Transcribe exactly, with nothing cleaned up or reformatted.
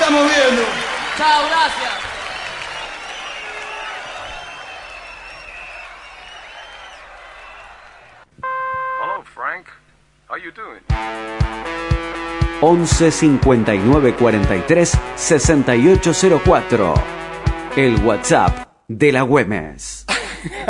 estamos viendo. Chao, gracias. Hello, Frank. How you doing? once cincuenta y nueve cuarenta y tres sesenta y ocho cero cuatro. El WhatsApp de la Güemes.